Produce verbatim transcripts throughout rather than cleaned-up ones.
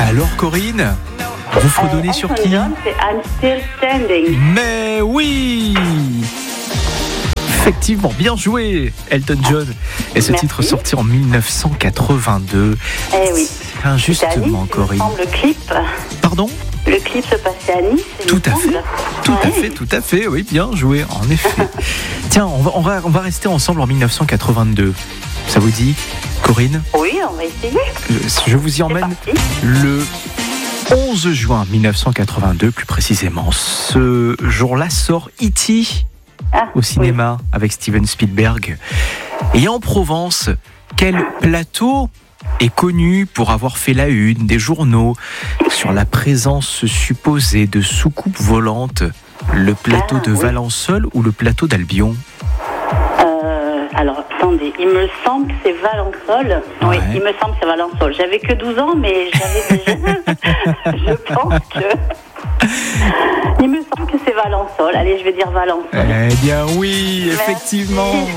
Alors Corinne, vous fredonnez euh, sur Elton qui? John, c'est I'm Still Standing. Mais oui, effectivement, bien joué Elton John. Et ce Merci. titre sorti en dix-neuf cent quatre-vingt-deux. Eh oui. Enfin, C'était à justement, Nice, il me Corinne. semble, le clip. Pardon? Le clip se passait à Nice. il Tout me à semble. fait, tout à Ouais. fait, tout à fait, oui, bien joué, en effet. Tiens, on va, on, va, on va rester ensemble en dix-neuf cent quatre-vingt-deux. Ça vous dit, Corinne? Oui, on va essayer. Je, je vous y C'est emmène parti. le onze juin dix-neuf cent quatre-vingt-deux, plus précisément. Ce jour-là sort E T Ah, au cinéma avec Steven Spielberg. Et en Provence, quel plateau est connu pour avoir fait la une des journaux sur la présence supposée de soucoupes volantes? Le plateau Ah, de oui. Valençol ou le plateau d'Albion? Euh, alors, attendez, il me semble que c'est Valençol. Oui, Ouais. il me semble que c'est Valençol. J'avais que douze ans, mais j'avais déjà... je pense que... Il me semble que c'est Valençol. Allez, je vais dire Valençol. Eh bien oui, Merci. effectivement.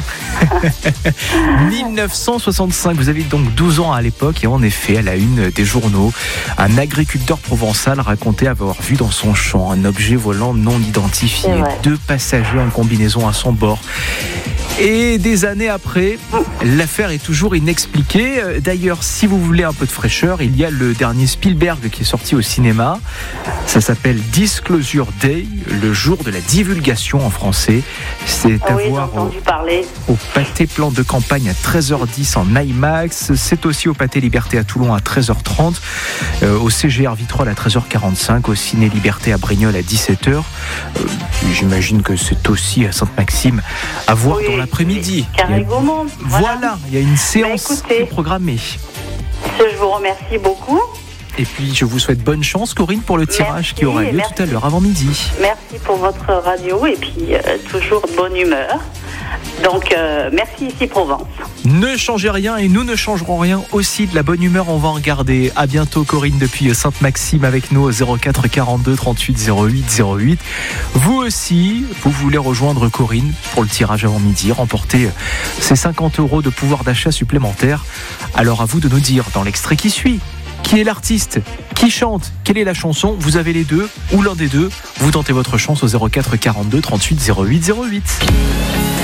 dix-neuf cent soixante-cinq, vous avez donc douze ans à l'époque et en effet, à la une des journaux, un agriculteur provençal racontait avoir vu dans son champ un objet volant non identifié, C'est vrai. deux passagers en combinaison à son bord. Et des années après, l'affaire est toujours inexpliquée. D'ailleurs, si vous voulez un peu de fraîcheur, il y a le dernier Spielberg qui est sorti au cinéma. Ça s'appelle Disclosure Day, le jour de la divulgation en français. C'est Ah à oui, j'ai voir au, entendu parler. au Pâté Plan de Campagne à treize heures dix en IMAX. C'est aussi au Pâté Liberté à Toulon à treize heures trente, euh, au C G R Vitrolles à treize heures quarante-cinq, au Ciné Liberté à Brignoles à dix-sept heures. Euh, j'imagine que c'est aussi à Sainte-Maxime à voir Oui, dans l'après-midi. Carré Il y a- Gaumont. Voilà, il y a une séance écoutez. programmée. Je vous remercie beaucoup. Et puis je vous souhaite bonne chance, Corinne, pour le tirage Merci, qui aura lieu merci. tout à l'heure avant midi. Merci pour votre radio et puis euh, toujours de bonne humeur. Donc, euh, merci ici Provence. Ne changez rien et nous ne changerons rien aussi. De la bonne humeur, on va en garder. À bientôt, Corinne, depuis Sainte-Maxime avec nous au zéro quatre quarante-deux trente-huit zéro huit zéro huit. Vous aussi, vous voulez rejoindre Corinne pour le tirage avant midi, remporter ces cinquante euros de pouvoir d'achat supplémentaire. Alors à vous de nous dire dans l'extrait qui suit, qui est l'artiste, qui chante, quelle est la chanson. Vous avez les deux ou l'un des deux. Vous tentez votre chance au zéro quatre quarante-deux trente-huit zéro huit zéro huit.